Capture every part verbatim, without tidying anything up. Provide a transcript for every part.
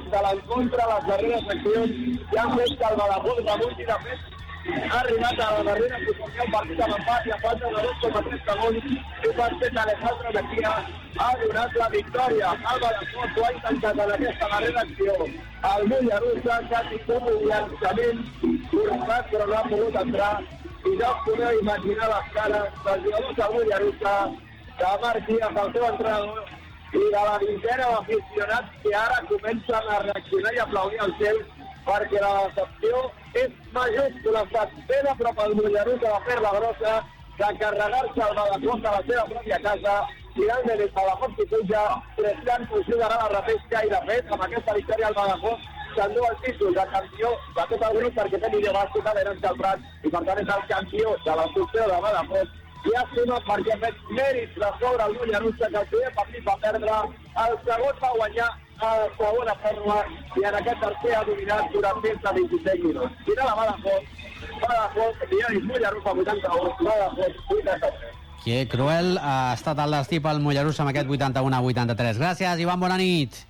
de l'encontre, les darreres accions ja han fet que el Badajoz remunti. De fet, ha arribat a la darrera posició el partit amb empat i a falta de dos coma tres segons i per fet Alejandro Mejía ha donat la victòria. El Badajoz ho ha intentat en aquesta darrera acció. El Mollerussa que ha tingut un llançament forçat però no ha pogut entrar i ja us podeu imaginar les cares dels jugadors del Mollerussa, de Marc Díaz, el seu entrenador, i de la vintena d'aficionats que ara comencen a reaccionar i aplaudir el cel, perquè la decepció és majúscula. Està ben a prop el Mollerussa de fer la grossa, de carregar-se el Badajoz a la seva pròpia casa. Finalment el Badajoz que puja, Cristian considerarà la repesca i de fet amb aquesta victòria el Badajoz s'endú el títol de campió de tot el grup perquè té millor bàsquet de l'Herència al Prat i per tant és el campió de la secció de Badajoz. I ha sigut perquè ha fet mèrits de sobre el Mollerussa, que el primer partit va perdre, el segon va guanyar a la segona pròrroga i en aquest tercer ha dominat durant més de vint-i-set minuts. Final a Badajoz, Badajoz, i Mollerussa vuitanta-u, Badajoz vuitanta-tres. Que cruel ha estat el destí pel Mollerussa amb aquest vuitanta-u a vuitanta-tres. Gràcies, Ivan, bona nit.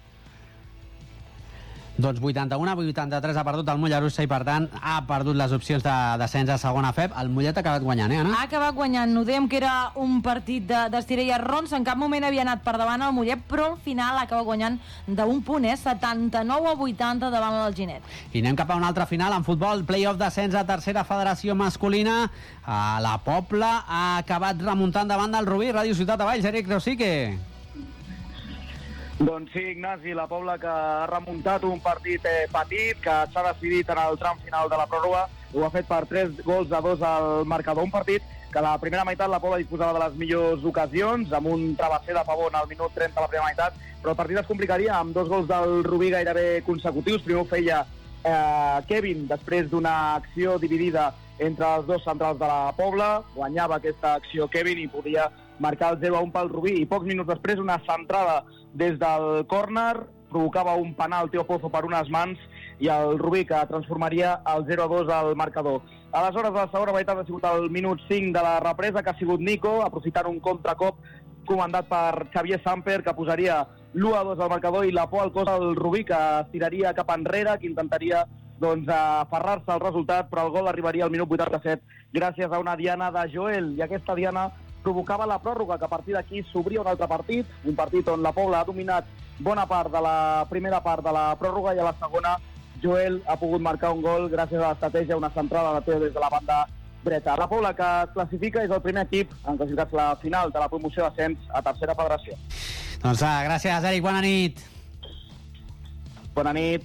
Doncs vuitanta-u a vuitanta-tres ha perdut el Mollerussa i per tant ha perdut les opcions de descens a segona F E P. El Mollet ha acabat guanyant, eh, Anna? Ha acabat guanyant. No dèiem que era un partit d'estira i arrons. En cap moment havia anat per davant el Mollet, però al final acaba guanyant d'un punt, eh? setanta-nou a vuitanta davant l'Alginet. I anem cap a un altre final en futbol. Play-off descens a tercera federació masculina. A la Pobla ha acabat remuntant davant del Rubí. Ràdio Ciutat de Valls, Eric Rosique. Doncs sí, Ignasi, la Pobla que ha remuntat un partit eh, petit, que s'ha decidit en el tram final de la pròrroga, ho ha fet per tres gols a dos al marcador, un partit que a la primera meitat la Pobla disposava de les millors ocasions, amb un travesser de Pavón al minut trenta a la primera meitat, però el partit es complicaria amb dos gols del Rubí gairebé consecutius. Primer ho feia eh, Kevin, després d'una acció dividida entre els dos centrals de la Pobla, guanyava aquesta acció Kevin i podia marcar el zero a un pel Rubí, i pocs minuts després una centrada des del córner provocava un penal Teo Pozo per unes mans i el Rubí que transformaria el zero a dos al marcador. Aleshores, la segona meitat ha sigut el minut cinc de la represa, que ha sigut Nico, aprofitant un contracop comandat per Xavier Samper, que posaria l'u a dos al marcador, i la por al cos del Rubí, que es tiraria cap enrere, que intentaria doncs, aferrar-se al resultat, però el gol arribaria al minut vuitanta-set gràcies a una diana de Joel, i aquesta diana provocava la pròrroga, que a partir d'aquí s'obria un altre partit, un partit on la Pobla ha dominat bona part de la primera part de la pròrroga, i a la segona Joel ha pogut marcar un gol gràcies a l'estratègia, una centrada de Teo des de la banda dreta. La Pobla, que es classifica, és el primer equip en classificar-se la final de la promoció d'ascens a tercera federació. Doncs ah, gràcies, Eric, bona nit. Bona nit.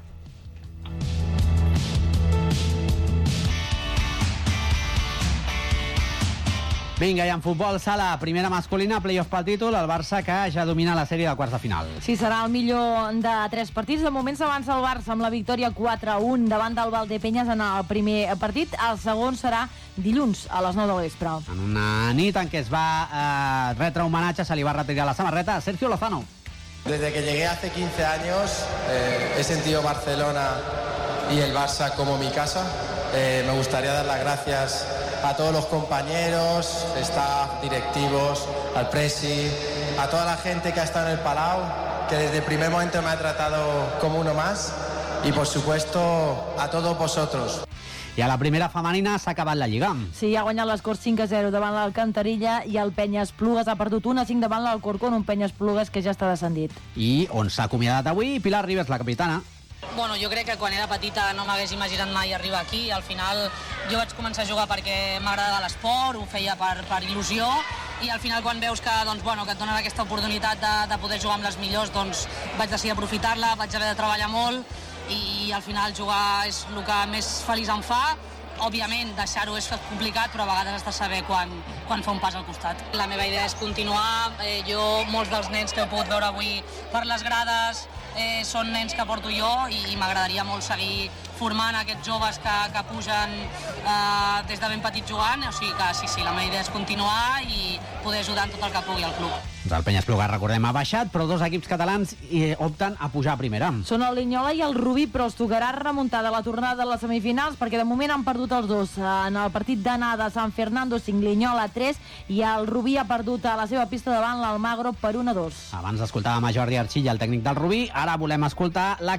Vinga, i en futbol sala, primera masculina, play-off pel títol, el Barça que ja domina la sèrie de quarts de final. Sí, serà el millor de tres partits. De moment s'avança el Barça amb la victòria quatre a un davant del Valdepeñas en el primer partit. El segon serà dilluns a les nou del vespre. En una nit en què es va eh, retre homenatge, se li va retirar la samarreta a Sergio Lozano. Desde que llegué hace quince años eh, he sentido Barcelona y el Barça como mi casa. Eh, me gustaría dar las gracias a todos los compañeros, staff, directivos, al presi, a toda la gente que ha estado en el Palau, que desde el primer momento me ha tratado como uno más, y por supuesto a todos vosotros. I a la primera femenina s'ha acabat la Lliga. Sí, ha guanyat l'Escort cinc a zero davant l'Alcantarilla i el Penyes Plugues ha perdut un a cinc davant l'Alcorcón, un Penyes Plugues que ja està descendit. I on s'ha acomiadat avui Pilar Ribas, la capitana. Bueno, jo crec que quan era petita no m'hagués imaginat mai arribar aquí. Al final jo vaig començar a jugar perquè m'agrada l'esport, ho feia per, per il·lusió, i al final quan veus que, doncs, bueno, que et donen aquesta oportunitat de, de poder jugar amb les millors, doncs vaig decidir aprofitar-la, vaig haver de treballar molt i al final jugar és el que més feliç em fa. Òbviament, deixar-ho és complicat, però a vegades has de saber quan, quan fa un pas al costat. La meva idea és continuar. Eh, jo, molts dels nens que he pogut veure avui per les grades eh, són nens que porto jo i m'agradaria molt seguir formant aquests joves que, que pugen eh, des de ben petit jugant. O sigui que sí, sí, la meva idea és continuar i poder ajudar en tot el que pugui al club. El Penyes Plugues, recordem, ha baixat, però dos equips catalans eh, opten a pujar a primera. Són el Linyola i el Rubí, però els tocarà remuntar de la tornada de les semifinals, perquè de moment han perdut els dos. En el partit d'anada, San Fernando cinc, Linyola tres, i el Rubí ha perdut a la seva pista davant l'Almagro per un a dos. Abans escoltàvem a Jordi Archilla, el tècnic del Rubí, ara volem escoltar la